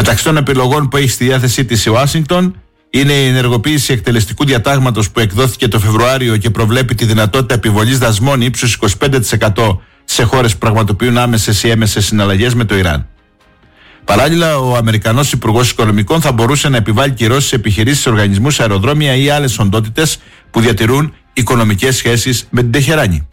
Μεταξύ των επιλογών που έχει στη διάθεσή της η Ουάσιγκτον είναι η ενεργοποίηση εκτελεστικού διατάγματος που εκδόθηκε το Φεβρουάριο και προβλέπει τη δυνατότητα επιβολής δασμών ύψους 25% σε χώρες που πραγματοποιούν άμεσες ή έμεσες συναλλαγές με το Ιράν. Παράλληλα, ο Αμερικανός Υπουργός Οικονομικών θα μπορούσε να επιβάλλει κυρώσεις σε επιχειρήσεις, οργανισμούς, αεροδρόμια ή άλλες οντότητες που διατηρούν οικονομικές σχέσεις με την Τεχεράνη.